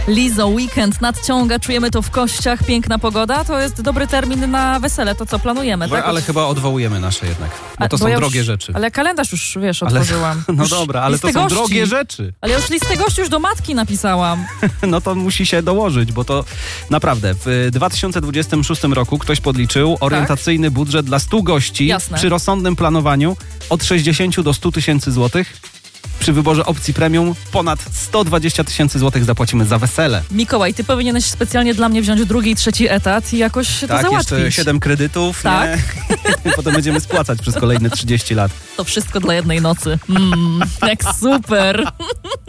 Lizzo, weekend nadciąga, czujemy to w kościach, piękna pogoda, to jest dobry termin na wesele, to co planujemy, tak? Ale chyba odwołujemy nasze jednak, bo to są drogie rzeczy. Ale kalendarz już, wiesz, otworzyłam. No dobra, ale to są drogie rzeczy. Ale ja już listę gości już do matki napisałam. No to musi się dołożyć, bo to naprawdę w 2026 roku ktoś podliczył orientacyjny budżet dla 100 gości. Jasne. Przy rozsądnym planowaniu od 60 do 100 tysięcy złotych. Przy wyborze opcji premium ponad 120 tysięcy złotych zapłacimy za wesele. Mikołaj, ty powinieneś specjalnie dla mnie wziąć drugi i trzeci etat i jakoś to załatwić. Jeszcze 7 kredytów, tak? Nie? Potem będziemy spłacać przez kolejne 30 lat. To wszystko dla jednej nocy. Jak super.